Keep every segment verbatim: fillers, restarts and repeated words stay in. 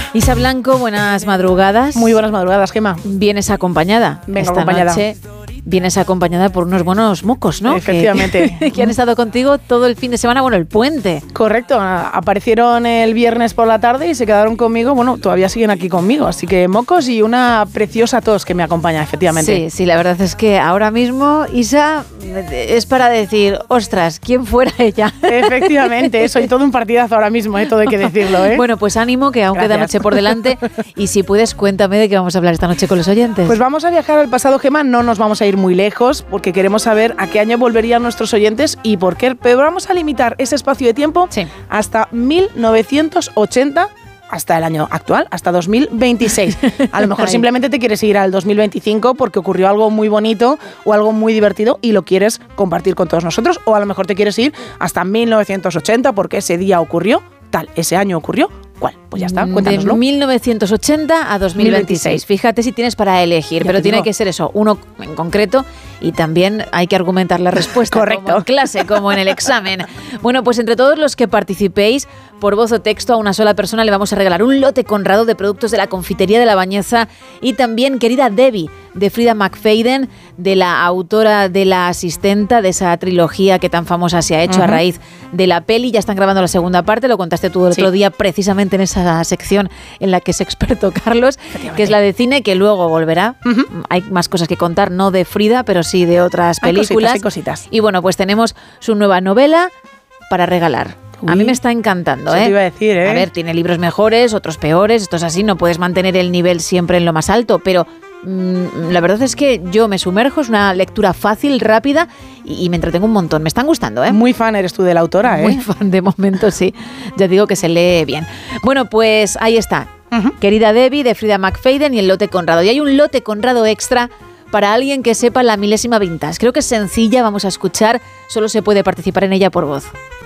Isa Blanco, buenas madrugadas. Muy buenas madrugadas, Gemma. Vienes acompañada. Vengo Esta acompañada. noche vienes acompañada por unos buenos mocos, ¿no? Efectivamente. Que, que han estado contigo todo el fin de semana, bueno, el puente. Correcto, aparecieron el viernes por la tarde y se quedaron conmigo, bueno, todavía siguen aquí conmigo, así que mocos y una preciosa tos que me acompaña, efectivamente. Sí, sí, la verdad es que ahora mismo, Isa, es para decir, ostras, ¿quién fuera ella? Efectivamente, soy todo un partidazo ahora mismo, ¿eh? Todo hay que decirlo, ¿eh? Bueno, pues ánimo, que aún Gracias. queda noche por delante. Y si puedes, cuéntame de qué vamos a hablar esta noche con los oyentes. Pues vamos a viajar al pasado, Gemma, no nos vamos a ir muy lejos porque queremos saber a qué año volverían nuestros oyentes y por qué, pero vamos a limitar ese espacio de tiempo Sí. hasta mil novecientos ochenta, hasta el año actual, hasta dos mil veintiséis. A lo mejor Ay. simplemente te quieres ir al dos mil veinticinco porque ocurrió algo muy bonito o algo muy divertido y lo quieres compartir con todos nosotros, o a lo mejor te quieres ir hasta mil novecientos ochenta porque ese día ocurrió tal, ese año ocurrió. ¿Cuál? Pues ya está, cuéntanoslo. De mil novecientos ochenta a dos mil veintiséis. Fíjate si tienes para elegir, Ya pero te tiene digo. que ser eso, uno en concreto, y también hay que argumentar la respuesta. Correcto. Como en clase, como en el examen. Bueno, pues entre todos los que participéis, por voz o texto, a una sola persona le vamos a regalar un lote Conrado de productos de la confitería de La Bañeza y también Querida Debbie, de Frida McFadden, de la autora de La Asistenta, de esa trilogía que tan famosa se ha hecho uh-huh. a raíz de la peli. Ya están grabando la segunda parte, lo contaste tú el Sí. otro día, precisamente en esa sección en la que es experto Carlos, que es la de cine, que luego volverá. Uh-huh. Hay más cosas que contar, no de Frida, pero sí de otras Hay películas. cositas, hay cositas. Y bueno, pues tenemos su nueva novela para regalar. Uy, a mí me está encantando, eso ¿eh? te iba a decir, ¿eh? A ver, tiene libros mejores, otros peores, esto es así, no puedes mantener el nivel siempre en lo más alto, pero mmm, la verdad es que yo me sumerjo, es una lectura fácil, rápida y, y me entretengo un montón. Me están gustando, ¿eh? Muy fan eres tú de la autora, ¿eh? Muy fan, de momento sí. Ya digo que se lee bien. Bueno, pues ahí está. Uh-huh. Querida Debbie, de Frida McFadden, y el lote Conrado. Y hay un lote Conrado extra para alguien que sepa la milésima vintage. Creo que es sencilla, vamos a escuchar. Solo se puede participar en ella por voz.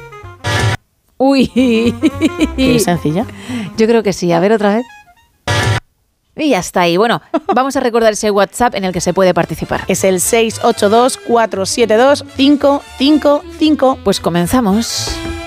Uy. ¿Qué es sencilla? Yo creo que sí. A ver otra vez. Y ya está ahí. Bueno, vamos a recordar ese WhatsApp en el que se puede participar. Es el seis ocho dos, cuatro siete dos, cinco cinco cinco. Pues comenzamos.